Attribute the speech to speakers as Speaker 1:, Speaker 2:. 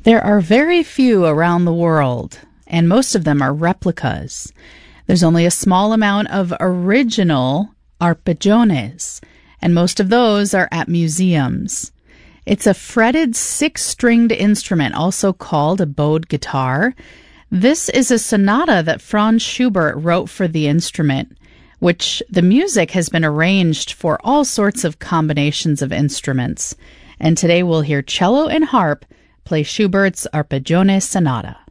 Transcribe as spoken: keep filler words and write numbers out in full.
Speaker 1: There are very few around the world, and most of them are replicas. There's only a small amount of original arpeggione, and most of those are at museums. It's a fretted six-stringed instrument, also called a bowed guitar. This is a sonata that Franz Schubert wrote for the instrument, which the music has been arranged for all sorts of combinations of instruments. And today we'll hear cello and harp play Schubert's Arpeggione Sonata.